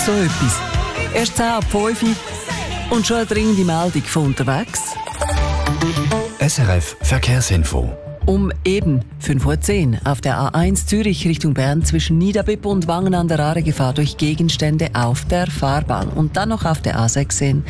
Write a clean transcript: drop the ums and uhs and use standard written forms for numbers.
so etwas. Erst 10 ab 5 Uhr und schon eine dringende Meldung von unterwegs. SRF Verkehrsinfo. Um eben 5:10 Uhr auf der A1 Zürich Richtung Bern zwischen Niederbipp und Wangen an der Aare Gefahr durch Gegenstände auf der Fahrbahn. Und dann noch auf der A16